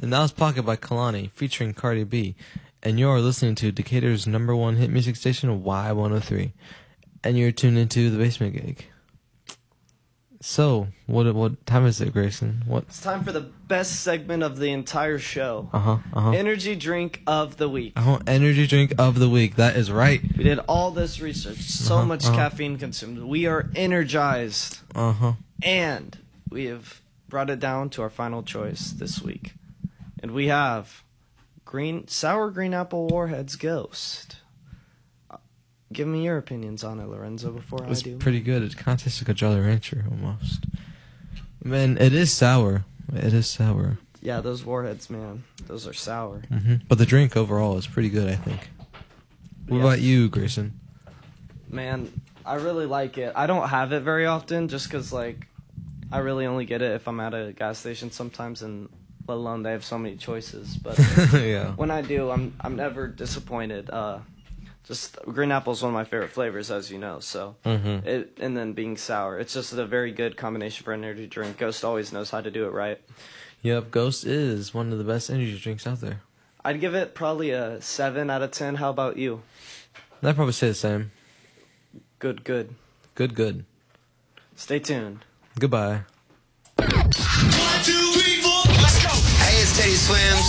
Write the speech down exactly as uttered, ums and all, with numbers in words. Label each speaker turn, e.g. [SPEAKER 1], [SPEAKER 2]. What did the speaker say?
[SPEAKER 1] And that was Pocket by Kalani, featuring Cardi B. And you're listening to Decatur's number one hit music station, Y one oh three. And you're tuned into The Basement Gig. So, what what time is it, Grayson? What?
[SPEAKER 2] It's time for the best segment of the entire show.
[SPEAKER 1] Uh-huh, uh-huh.
[SPEAKER 2] Energy drink of the week.
[SPEAKER 1] Uh-huh, energy drink of the week. That is right.
[SPEAKER 2] We did all this research. So
[SPEAKER 1] Uh-huh,
[SPEAKER 2] much
[SPEAKER 1] uh-huh.
[SPEAKER 2] caffeine consumed. We are energized.
[SPEAKER 1] Uh-huh.
[SPEAKER 2] And we have brought it down to our final choice this week. And we have green sour green apple Warheads Ghost. Uh, Give me your opinions on it, Lorenzo, before
[SPEAKER 1] It's
[SPEAKER 2] I do.
[SPEAKER 1] pretty good. It kind of tastes like a Jolly Rancher almost. Man, it is sour. It is sour.
[SPEAKER 2] Yeah, those Warheads, man. Those are sour.
[SPEAKER 1] hmm But the drink overall is pretty good, I think. What
[SPEAKER 2] Yeah.
[SPEAKER 1] about you, Grayson?
[SPEAKER 2] Man, I really like it. I don't have it very often just because, like, I really only get it if I'm at a gas station sometimes, and let alone they have so many choices. But
[SPEAKER 1] Yeah.
[SPEAKER 2] when I do, I'm I'm never disappointed. Uh, just green apple is one of my favorite flavors, as you know. So
[SPEAKER 1] Mm-hmm.
[SPEAKER 2] it and then being sour, it's just a very good combination for an energy drink. Ghost always knows how to do it right.
[SPEAKER 1] Yep, Ghost is one of the best energy drinks out there.
[SPEAKER 2] I'd give it probably a seven out of ten. How about you?
[SPEAKER 1] I'd probably say the same.
[SPEAKER 2] Good, good.
[SPEAKER 1] Good, good.
[SPEAKER 2] Stay tuned.
[SPEAKER 1] Goodbye.
[SPEAKER 3] One, two, three, four, let's go. Hey, it's Teddy Swims.